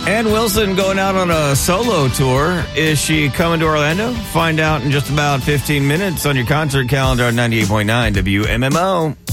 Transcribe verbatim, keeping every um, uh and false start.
Ann Wilson going out on a solo tour. Is she coming to Orlando? Find out in just about fifteen minutes on your concert calendar on ninety-eight point nine W M M O.